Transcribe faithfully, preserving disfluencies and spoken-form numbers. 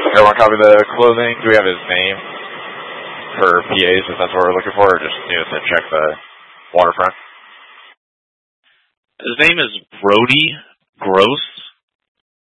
Everyone copy the clothing. Do we have his name for P As if that's what we're looking for, or just need us to check the waterfront? His name is Brody Gross.